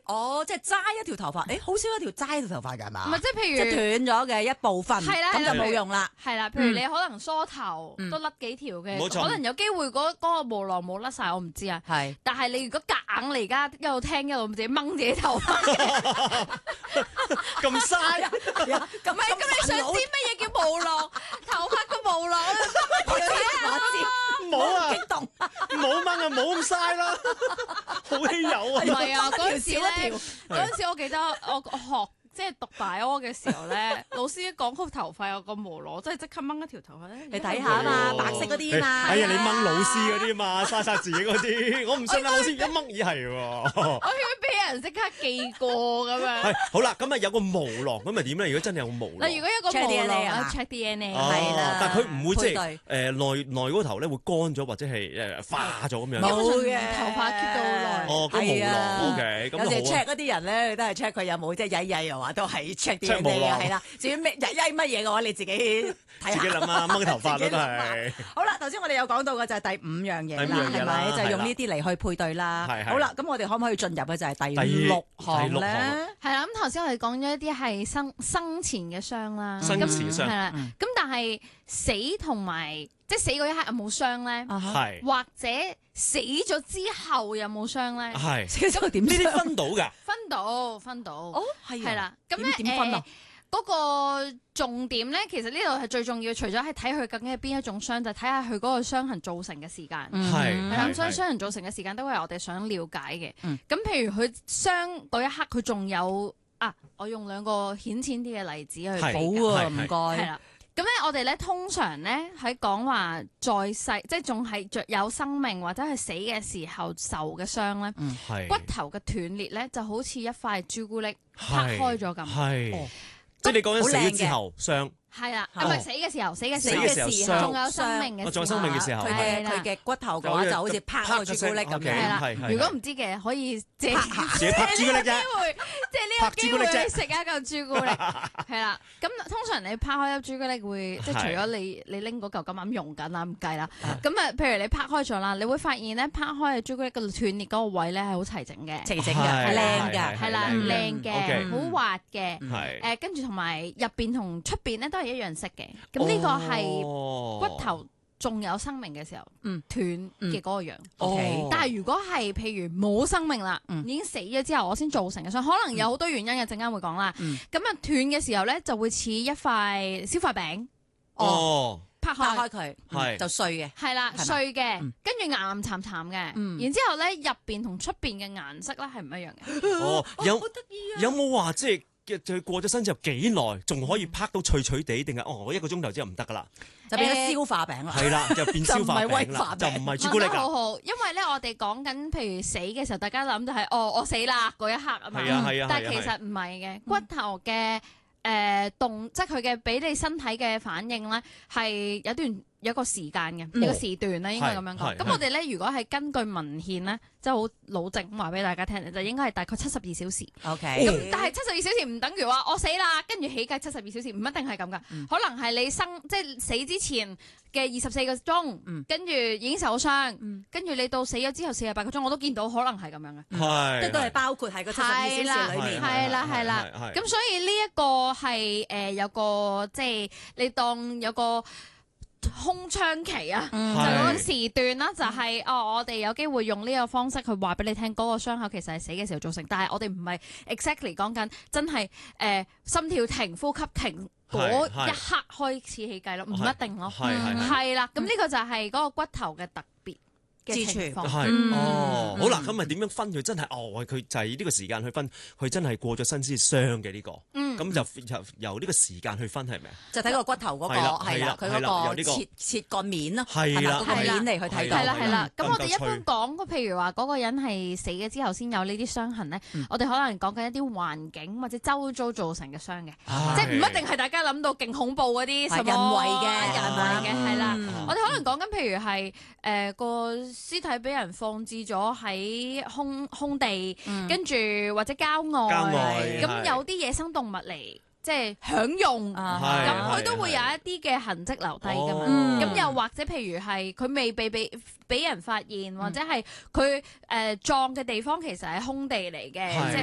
哦，即係齋一條頭髮，好少一條齋一條頭髮㗎係嘛？ 唔係即係譬如即係斷咗嘅一部分，咁就冇用啦。 係啦，譬如你可能梳頭都甩幾條嘅，可能有機會嗰個毛囊冇甩晒，我唔知啊。係，但係你如果夾硬嚟而家一路聽一路自己掹自己頭髮， 咁嘥啊！咁你想知乜嘢叫毛囊？頭髮個毛囊， 冇啊！激動， 冇掹啊，冇咁嘥啦，好稀有啊！ 唔係啊，嗰陣時咧，嗰陣時我記得我學。即係讀大屙嘅時候咧，老師一講嗰頭髮有個毛囊，即係即刻掹一條頭髮咧。 你睇下嘛，白色嗰啲嘛。 哎呀，你掹老師嗰啲嘛，嘥晒自己嗰啲，我唔信啊！老師一掹咦係喎。 我以為俾人即刻記過咁樣。 係好啦，咁啊有個毛囊，咁咪點咧？如果真係有個毛囊， 嗱，如果有個毛囊 check DNA 係啦， 但係佢唔會即係內嗰頭咧會乾咗或者係化咗咁樣。 冇嘅， 頭髮 keep 到耐。 哦，個毛囊 OK，咁有時 check 嗰啲人咧，你都係 check 佢有冇即係曳曳又話都係 check DNA 啊，係啦。至於咩曳曳乜嘢嘅話，你自己睇下。 自己諗啊，掹頭髮都係。 好啦，頭先我哋有講到嘅就係第5樣嘢啦，係咪？就係用呢啲嚟去配對啦。好啦，咁我哋可唔可以進入嘅就係第6項咧？ 係啦，咁頭先我哋講咗一啲係生前嘅傷啦， 生前傷係啦。咁但係死同埋即係死嗰一刻有冇傷咧？ 係或者死咗之後有冇傷咧？ 係死咗點？ 呢啲分到㗎？ 分到。 哦，係啦。咁咧點分啊？ 嗰個重點咧，其實呢度係最重要，除咗係睇佢究竟係邊一種傷，就睇下佢嗰個傷痕造成嘅時間。係啦，咁所以傷痕造成嘅時間都係我哋想了解嘅。咁譬如佢傷嗰一刻，佢仲有我用2個顯淺啲嘅例子去比較。 好啊，唔該。 係啦，咁咧我哋咧通常咧喺講話在世，即係仲係着有生命或者係死嘅時候受嘅傷咧，骨頭嘅斷裂咧就好似一塊朱古力拍開咗咁。 係。即係你講緊死咗之後傷， 係啦，唔係死嘅時候，死嘅時候仲有生命嘅， 仲有生命嘅時候， 佢嘅骨頭嘅話就好似拍個朱古力咁樣。 係啦，如果唔知嘅可以自己拍朱古力啫， 即係呢個機會去食一嚿朱古力。係啦，咁通常你拍開粒朱古力會，即係除咗你拎嗰嚿咁啱用緊啦，唔計啦。咁啊，譬如你拍開咗啦，你會發現咧，拍開嘅朱古力個斷裂嗰個位咧係好齊整嘅， 齊整嘅，靚嘅， 係啦，靚嘅，好滑嘅， 係跟住同埋入邊同出邊咧都係一樣色嘅。咁呢個係骨頭仲有生命嘅時候，斷嘅嗰個樣。但係如果係譬如冇生命啦，已經死咗之後，我先造成嘅傷，可能有好多原因嘅，陣間會講啦。咁啊斷嘅時候咧，就會似一塊消化餅。拍開佢，就碎嘅。 係啦，碎嘅，跟住岩岩慘慘嘅。然之後咧，入邊同出邊嘅顏色咧係唔一樣嘅。 好得意啊！有冇話即係？佢過咗身之後幾耐，仲可以拍到脆脆地，定係我1個鐘頭之後唔得噶啦？ 就變咗消化餅啦。 係啦，就變消化餅啦，就唔係朱古力啦。 好好，因為咧我哋講緊譬如死嘅時候，大家諗就係我死啦嗰一刻啊嘛。 係啊。 但係其實唔係嘅，骨頭嘅即係佢嘅俾你身體嘅反應咧，係有個時間嘅，有個時段咧，應該咁樣講。咁我哋咧，如果係根據文獻咧，即係好老正咁話俾大家聽，就應該係大概72小時。 OK。 咁但係72小時唔等於話我死啦，跟住起計72小時，唔一定係咁噶。可能係你即係死之前嘅24個鐘，跟住已經受咗傷，跟住你到死咗之後48個鐘，我都見到可能係咁樣嘅。 即係都係包括喺個72小時裏面。 係啦。咁所以呢一個係有個即係你當有個空窗期啊，就嗰個時段啦，就係我哋有機會用呢個方式去話俾你聽，嗰個傷口其實係死嘅時候造成，但係我哋唔係 exactly 講緊真係心跳停、呼吸停嗰一刻開始起計咯，唔一定咯，係啦，咁呢個就係嗰個骨頭嘅特別之處。 好啦，咁咪點樣分佢真係佢就係呢個時間去分，佢真係過咗身先傷嘅呢個。咁就由呢個時間去分係咪？ 就睇個骨頭嗰個係啦，佢嗰個切個面咯，係啦，個面嚟去睇到。 係啦。咁我哋一般講，譬如話嗰個人係死咗之後先有呢啲傷痕咧，我哋可能講緊一啲環境或者周遭造成嘅傷嘅，即係唔一定係大家諗到勁恐怖嗰啲什麼人為嘅， 係啦。我哋可能講緊譬如係個屍體俾人放置咗喺空地，跟住或者郊外，咁有啲野生動物嚟即係享用，咁佢都會有一啲嘅痕跡留低㗎嘛。咁又或者譬如係佢未被俾人發現，或者係佢葬嘅地方其實係空地嚟嘅，即係